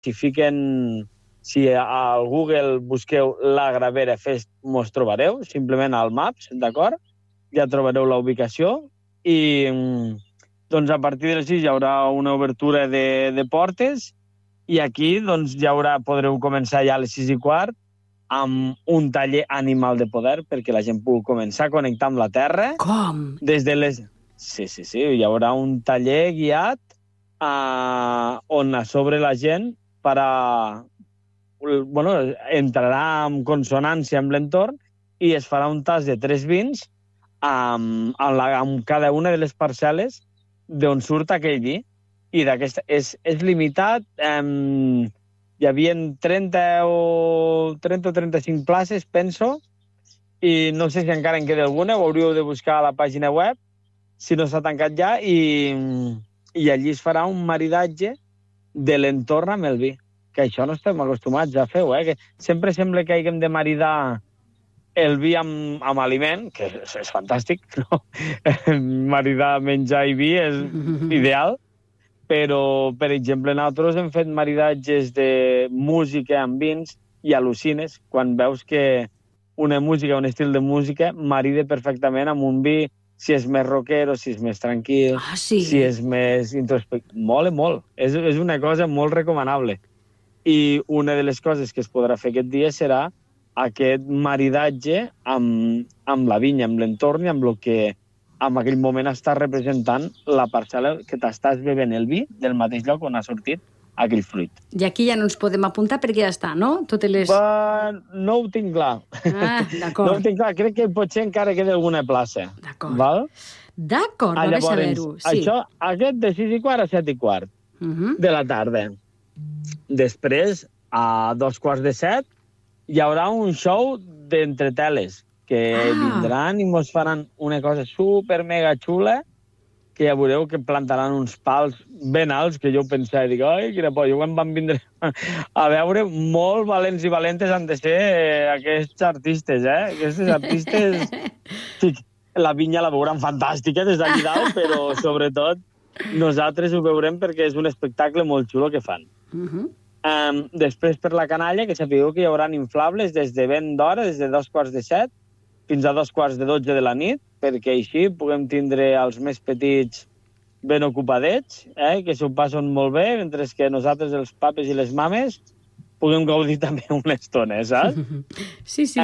si fiquen... Si al Google busqueu la Gravera Fest, mos trobareu, simplement al Maps, d'acord? Ja trobareu la ubicació. I doncs a partir de les 6 hi haurà una obertura de portes i aquí doncs podreu començar ja a les 6:15 amb un taller Animal de Poder perquè la gent pugui començar a connectar amb la Terra. Com? Des de les... Sí, hi haurà un taller guiat on a sobre la gent entrarà en consonància amb l'entorn i es farà un tas de 3 vins amb cada una de les parcel·les d'on surt aquell vi. I d'aquesta és limitat. Hi havia 30 o 35 places, penso, i no sé si encara en queda alguna, ho hauríeu de buscar a la pàgina web, si no s'ha tancat ja, i allí es farà un maridatge de l'entorn amb el vi. Que això no estem acostumats a fer, que sempre sembla que haguem de maridar el vi amb aliment, que és fantàstic, no? Maridar menjar i vi és ideal, però, per exemple, nosaltres hem fet maridatges de música amb vins i al·lucines quan veus que una música, un estil de música, marida perfectament amb un vi, si és més rockero, si és més tranquil, si és més introspectiu. Mola molt. És una cosa molt recomanable. I una de les coses que es podrà fer aquest dia serà aquest maridatge amb la vinya, amb l'entorn i amb el que en aquell moment està representant la parcel·la que t'estàs bevent el vi del mateix lloc on ha sortit aquell fruit. I aquí ja no ens podem apuntar perquè ja està, no? Totes les... No ho tinc clar. D'acord. No ho tinc clar. Crec que potser encara queda alguna plaça. D'acord. Val? D'acord, va bé saber-ho. Sí. Aquest de 6:15 a 7:15 de la tarda. Després, a 6:15, hi haurà un show d'entreteles que vindran i mos faran una cosa super mega xula que ja veureu que plantaran uns pals ben alts que jo pensava, dic, ai, quina por, jo quan van vindre a veure, molt valents i valentes han de ser aquests artistes, Aquestes artistes... Sí, la vinya la veuran fantàstica des d'allí dalt, però sobretot nosaltres ho veurem perquè és un espectacle molt xulo que fan. Després per la canalla, que sapigueu que hi haurà inflables des de ben d'hora, des de 6:45 fins a 11:45 de la nit, perquè així puguem tindre els més petits ben ocupadets, que s'ho passen molt bé, mentre que nosaltres, els papes i les mames, puguem gaudir també una estona, saps? Sí. Sí.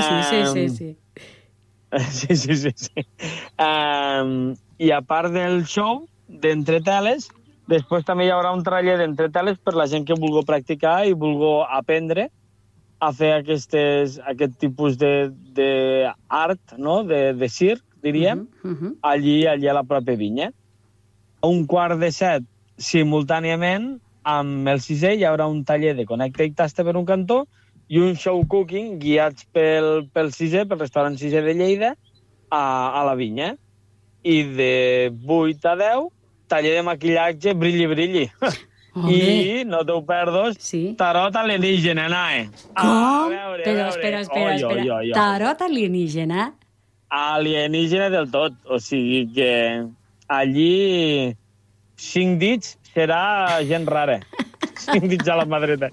I a part del show d'entreteles, després també hi haurà un taller d'entreteles per la gent que vulgui practicar i vulgui aprendre a fer aquest tipus d'art, no? de circ, diríem, allí a la pròpia vinya. A 6:15, simultàniament, amb el sisè hi haurà un taller de connecta i tasta per un cantó i un show cooking guiats pel sisè, pel restaurant sisè de Lleida, a la vinya. I de 8 a 10, taller de maquillatge brilli. I no t'ho perdos, tarot alienígena, Nae. Com? Però espera. Tarot alienígena? Alienígena del tot. O sigui que allí 5 dits serà gent rara. 5 dits a la mà dreta.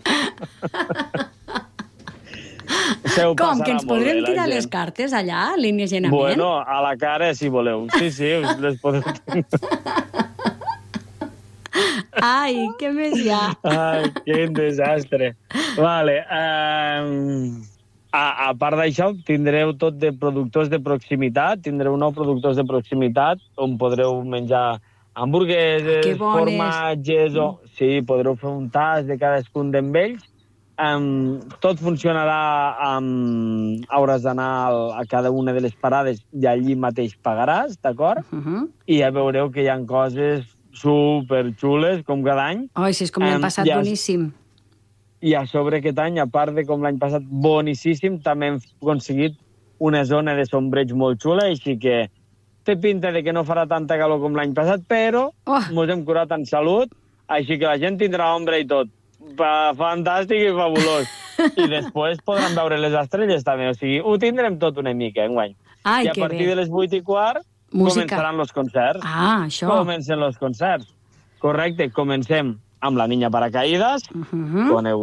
Com, que ens podrem tirar les cartes allà, alienígenament? Bueno, a la cara, si voleu. Sí, les podeu tenir. Ai, què més hi ha? Ai, quin desastre. Vale. A part d'això, tindreu tot de productors de proximitat, tindreu 9 productors de proximitat on podreu menjar hamburgueses, formatges... Sí, podreu fer un tas de cadascun d'ells. Tot funcionarà hauràs d'anar a cada una de les parades i allí mateix pagaràs, d'acord? I ja veureu que hi ha coses superxules, com cada any. Ai, si és com l'any passat, boníssim. I a sobre aquest any, a part de com l'any passat boníssim, també hem aconseguit una zona de sombreig molt xula, així que té pinta de que no farà tanta calor com l'any passat, però ens hem curat en salut, així que la gent tindrà ombra i tot. Fantàstic i fabulós. I després podran veure les estrelles també, o sigui, ho tindrem tot una mica enguany. I a partir de les 8:15 començaran els concerts. Això. Comencen els concerts. Correcte, comencem amb la Niña Paracaídas, conegut